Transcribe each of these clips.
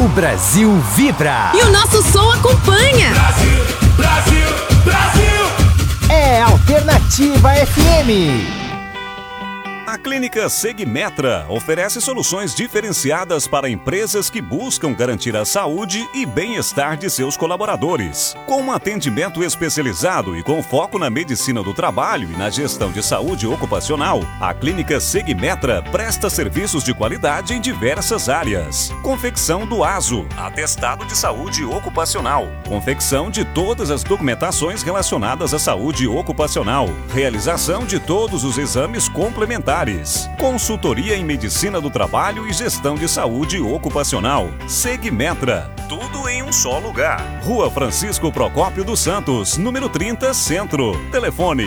o Brasil vibra. E o nosso som acompanha. Brasil, Brasil, Brasil. É Alternativa FM. A Clínica Segmetra oferece soluções diferenciadas para empresas que buscam garantir a saúde e bem-estar de seus colaboradores. Com um atendimento especializado e com foco na medicina do trabalho e na gestão de saúde ocupacional, a Clínica Segmetra presta serviços de qualidade em diversas áreas. Confecção do ASO, atestado de saúde ocupacional. Confecção de todas as documentações relacionadas à saúde ocupacional. Realização de todos os exames complementares. Consultoria em medicina do trabalho e gestão de saúde ocupacional. Segmetra. Tudo em um só lugar. Rua Francisco Procópio dos Santos, número 30, Centro. Telefone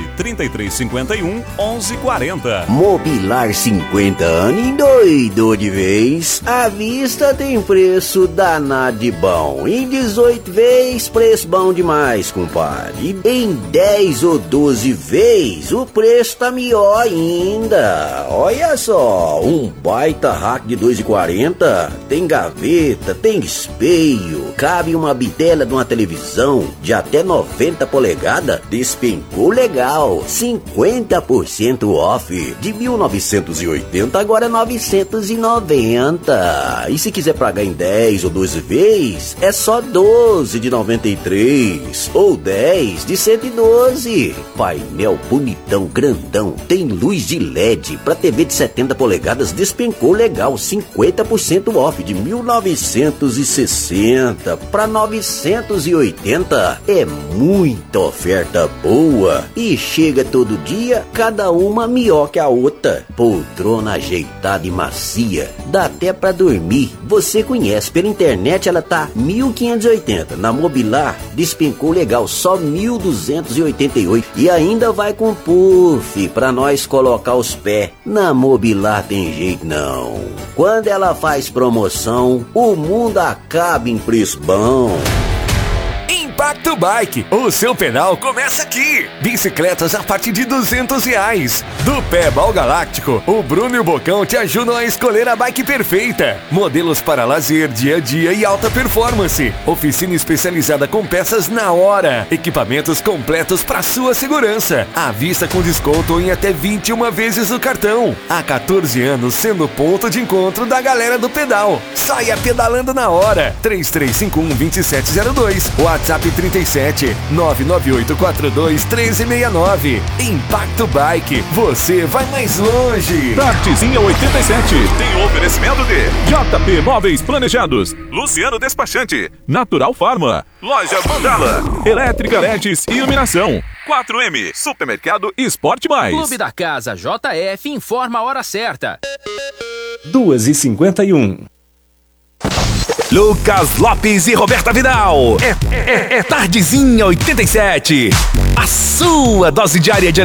3351-1140. Mobilar 50 anos em doido de vez. À vista tem preço danado de bom. Em 18 vezes, preço bom demais, compadre. Em 10 ou 12 vezes, o preço tá melhor ainda. Olha só, um baita rack de 2,40. Tem gaveta, tem espelho, cabe uma bitela de uma televisão de até 90 polegadas. Despencou legal, 50% off. De 1980 agora 990. E se quiser pagar em 10 ou 12 vezes, é só 12 de 93 ou 10 de 112. Painel bonitão, grandão, tem luz de LED para TV de 70 polegadas, despencou legal, 50% off. De 1960 para 980. É muita oferta boa e chega todo dia, cada uma melhor que a outra. Poltrona ajeitada e macia, dá até para dormir. Você conhece, pela internet ela tá 1.580. Na Mobilar despencou legal, só 1.288. E ainda vai com puff para nós colocar os pés. Na Mobilar tem jeito não. Quando ela faz promoção, o mundo acaba em preço bom. Impacto Bike, o seu pedal começa aqui. Bicicletas a partir de R$200. Do Pedal Galáctico, o Bruno e o Bocão te ajudam a escolher a bike perfeita. Modelos para lazer, dia a dia e alta performance. Oficina especializada com peças na hora. Equipamentos completos para sua segurança. À vista com desconto em até 21 vezes o cartão. Há 14 anos sendo ponto de encontro da galera do pedal. Saia pedalando na hora. 3351-2702. WhatsApp 37 99842 1369. Impacto Bike, você vai mais longe. Tardezinha 87 tem oferecimento de JP Móveis Planejados, Luciano Despachante, Natural Farma, Loja Mandala, Elétrica LEDs e Iluminação, 4M, Supermercado Esporte Mais. Clube da Casa JF informa a hora certa. 2h51. Lucas Lopes e Roberta Vidal. É Tardezinha 87. A sua dose diária de